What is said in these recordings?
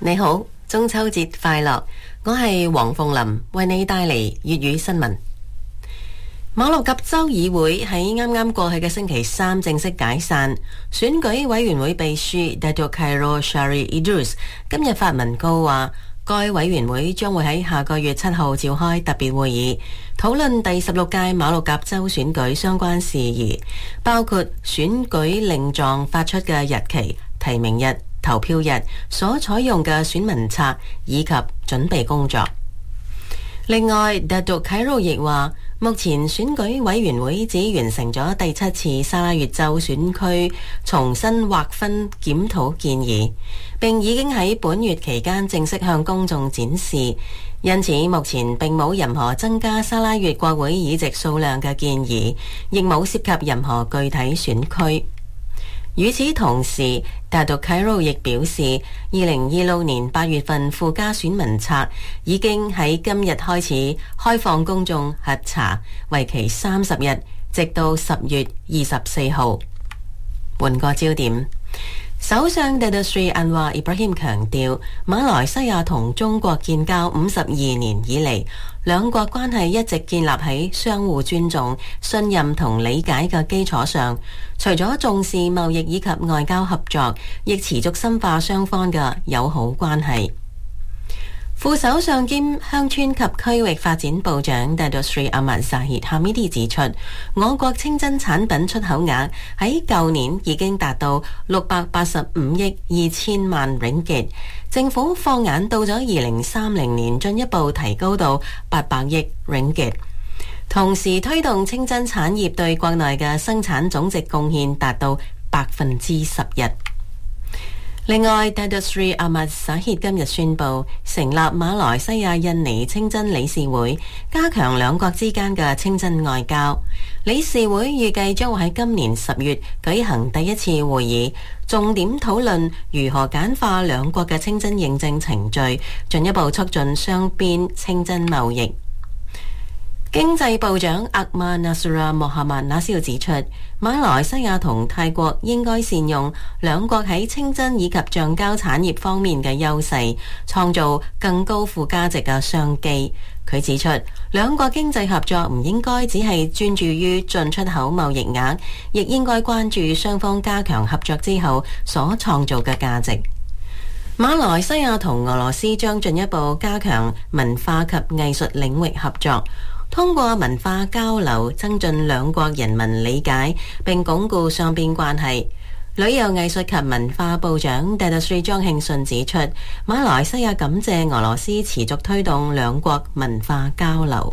你好，中秋節快樂！我係黃鳳琳，為你帶嚟粵語新聞。馬六甲州議會喺啱啱過去嘅星期三正式解散，選舉委員會秘書 Datuk Khairul Shari Idrus 今日發文告話，該委員會將會喺下個月7號召開特別會議，討論第16屆馬六甲州選舉相關事宜，包括選舉令狀發出嘅日期、提名日、投票日所採用嘅選民冊以及準備工作。另外 Datuk Khairul 亦話，目前選舉委員會只完成咗第7次沙拉越州選區重新劃分檢討建議，並已經喺本月期間正式向公眾展示，因此目前並冇任何增加沙拉越國會議席數量嘅建議，亦冇涉及任何具體選區。與此同時，Datuk Khairul 亦表示，2026年8月份附加選民冊已經喺今日開始開放公眾核查，為期30日，直到10月24號。換個焦點，首相 Datuk Seri Anwar Ibrahim 強調，馬來西亞同中國建交52年以嚟，兩國關係一直建立喺相互尊重、信任同理解嘅基礎上，除咗重視貿易以及外交合作，亦持續深化雙方嘅友好關係。副首相兼鄉村及區域發展部長 Datuk Seri Ahmad Zahid Hamidi 指出，我國清真產品出口額喺舊年已經達到685億2千萬 ringgit， 政府放眼到咗2030年進一步提高到800億 ringgit， 同時推動清真產業對國內嘅生產總值貢獻達到11%。另外 Datuk Seri Ahmad Zahid 今日宣布成立馬來西亞印尼清真理事會，加強兩國之間嘅清真外交。理事會預計將會喺今年10月舉行第一次會議，重點討論如何簡化兩國嘅清真認證程序，進一步促進雙邊清真貿易。經濟部長Akmal Nasrullah Mohamad Nasil 指出，馬來西亞同泰國應該善用兩國喺清真以及橡膠產業方面嘅優勢，創造更高附加值嘅商機。佢指出，兩國經濟合作唔應該只係專注於進出口貿易額，亦應該關注雙方加強合作之後所創造嘅價值。馬來西亞同俄羅斯將進一步加強文化及藝術領域合作，通過文化交流增進兩國人民理解並鞏固雙邊關係。旅遊藝術及文化部長 Datuk Seri 莊慶信指出，馬來西亞感謝俄羅斯持續推動兩國文化交流。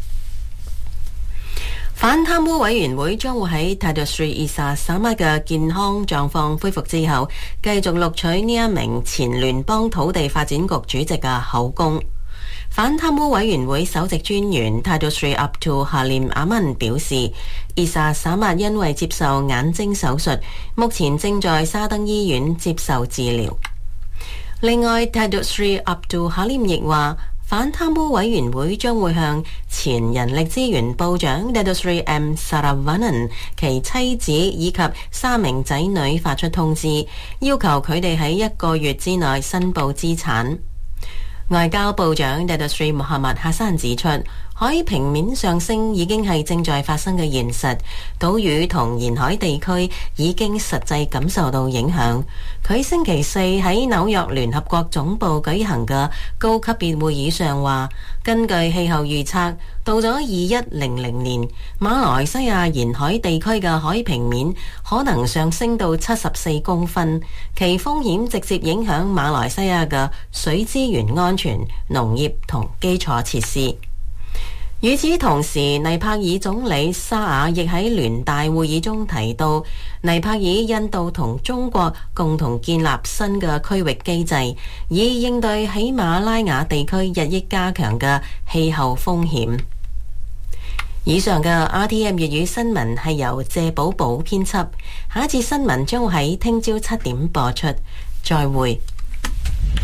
反貪污委員會將會喺 Datuk Seri Isa Samad 嘅健康狀況恢復之後，繼續錄取呢一名前聯邦土地發展局主席嘅口供。反貪污委員會首席專員 Datuk Seri Abdul Halim Aman 表示，Isa Samad 因為接受眼睛手術，目前正在沙登醫院接受治療。另外 Datuk Seri Abdul Halim 亦話，反貪污委員會將會向前人力資源部長 Datuk Seri M. Saravanan 其妻子以及3名仔女發出通知，要求佢哋喺1個月之內申報資產。外交部長 Datuk Seri Muhammad Hassan 指出，海平面上升已經係正在發生嘅現實，島嶼同沿海地區已經實際感受到影響。佢星期四喺紐約聯合國總部舉行嘅高級別會議上話，根據氣候預測，到咗2100年，馬來西亞沿海地區嘅海平面可能上升到74公分，其風險直接影響馬來西亞嘅水資源安全、農業同基礎設施。與此同時，尼泊爾總理沙雅亦喺聯大會議中提到，尼泊爾、印度同中國共同建立新嘅區域機制，以應對喜馬拉雅地區日益加強嘅氣候風險。以上嘅 RTM 粵語新聞係由謝寶寶編輯，下一節新聞將會喺聽朝7點播出，再會。